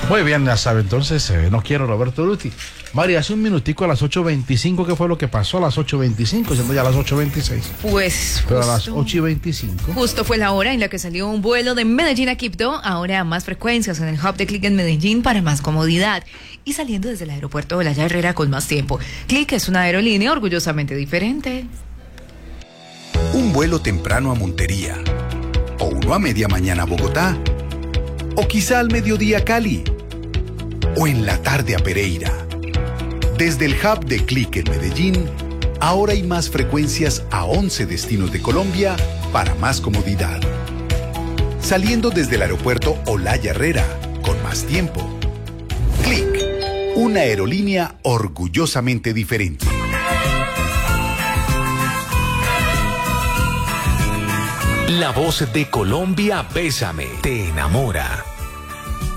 Muy bien, ya sabe, entonces, no quiero Roberto Luti. Mari, hace un minutico a las 8:25, ¿qué fue lo que pasó? A las 8:25, siendo ya las 8:26. Pues Pero a las 8:25. justo fue la hora en la que salió un vuelo de Medellín a Quibdó, ahora más frecuencias en el hub de Click en Medellín para más comodidad y saliendo desde el aeropuerto de Olaya Herrera con más tiempo. Click es una aerolínea orgullosamente diferente. Un vuelo temprano a Montería, o uno a media mañana a Bogotá, o quizá al mediodía a Cali, o en la tarde a Pereira. Desde el hub de Click en Medellín, ahora hay más frecuencias a 11 destinos de Colombia para más comodidad. Saliendo desde el aeropuerto Olaya Herrera, con más tiempo. Click, una aerolínea orgullosamente diferente. La voz de Colombia, Bésame, te enamora.